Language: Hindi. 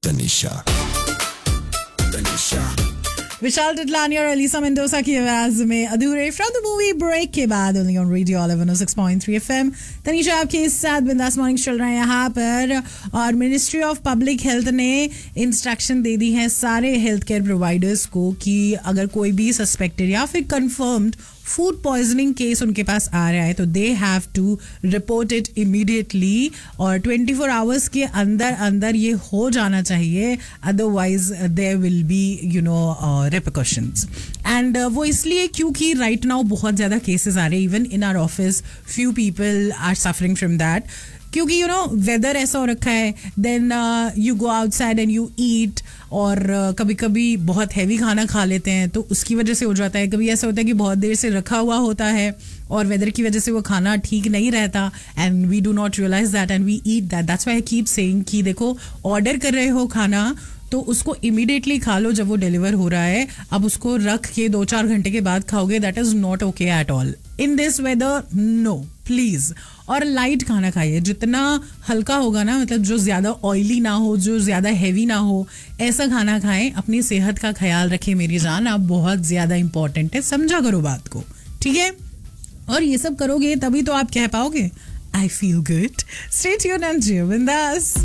Tanisha. विशाल टिटलानी और अलीसा मेंडोसा की आवाज में अधूरे फ्रॉम द मूवी ब्रेक के बाद only on radio 106.3 FM. Tanisha आपके साथ बिंदास मॉर्निंग चल रहा है यहाँ पर। और मिनिस्ट्री ऑफ पब्लिक हेल्थ ने इंस्ट्रक्शन दे दी है सारे हेल्थ केयर प्रोवाइडर्स को कि अगर कोई भी सस्पेक्टेड या फिर कंफर्म्ड फूड पॉइजनिंग केस उनके पास आ रहा है तो they have to report it immediately और 24 आवर्स के अंदर अंदर ये हो जाना चाहिए, otherwise there will be repercussions. And वो इसलिए क्योंकि राइट नाउ बहुत ज़्यादा केसेस आ रहे हैं, even in our office few people are suffering from that, क्योंकि वेदर ऐसा हो रखा है, then you go outside and you eat, और कभी कभी बहुत हैवी खाना खा लेते हैं तो उसकी वजह से हो जाता है। कभी ऐसा होता है कि बहुत देर से रखा हुआ होता है और वेदर की वजह से वो खाना ठीक नहीं रहता, and we do not realise that and we eat that. That's why I keep saying कि देखो, ऑर्डर कर रहे हो खाना तो उसको इमीडिएटली खा लो जब वो डिलीवर हो रहा है। अब उसको रख के 2-4 घंटे के बाद खाओगे, that is not okay at all in this weather, no please. और लाइट खाना खाइए, जितना हल्का होगा ना, मतलब जो ज्यादा ऑयली ना हो, जो ज्यादा हैवी ना हो, ऐसा खाना खाएं। अपनी सेहत का ख्याल रखें मेरी जान, आप बहुत ज्यादा इंपॉर्टेंट है, समझा करो बात को, ठीक है? और ये सब करोगे तभी तो आप कह पाओगे I feel good. Stay tuned and जियो बिंदास।